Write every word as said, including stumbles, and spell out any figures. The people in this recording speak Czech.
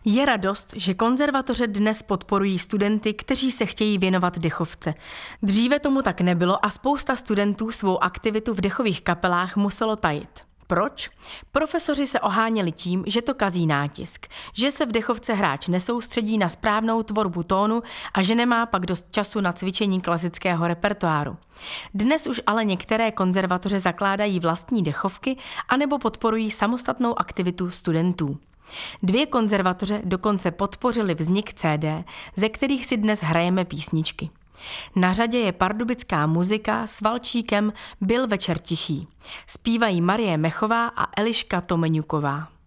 Je radost, že konzervatoře dnes podporují studenty, kteří se chtějí věnovat dechovce. Dříve tomu tak nebylo a spousta studentů svou aktivitu v dechových kapelách muselo tajit. Proč? Profesoři se oháněli tím, že to kazí nátisk, že se v dechovce hráč nesoustředí na správnou tvorbu tónu a že nemá pak dost času na cvičení klasického repertoáru. Dnes už ale některé konzervatoře zakládají vlastní dechovky anebo podporují samostatnou aktivitu studentů. Dvě konzervatoře dokonce podpořily vznik C D, ze kterých si dnes hrajeme písničky. Na řadě je pardubická muzika s valčíkem Byl večer tichý. Zpívají Marie Mechová a Eliška Tomeňuková.